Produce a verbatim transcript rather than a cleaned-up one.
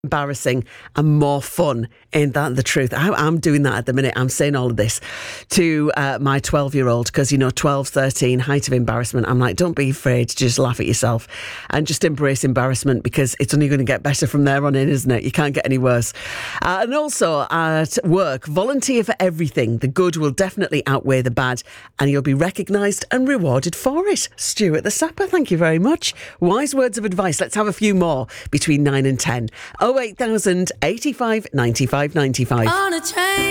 embarrassing and more fun. Ain't that the truth? I, I'm doing that at the minute. I'm saying all of this to uh, my twelve-year-old because, you know, twelve, thirteen, height of embarrassment. I'm like, don't be afraid to just laugh at yourself and just embrace embarrassment because it's only going to get better from there on in, isn't it? You can't get any worse. Uh, and also at work, volunteer for everything. The good will definitely outweigh the bad and you'll be recognised and rewarded for it. Stuart the Sapper, thank you very much. Wise words of advice. Let's have a few more between nine and ten. oh eight thousand eighty-five ninety-five ninety-five. On a train.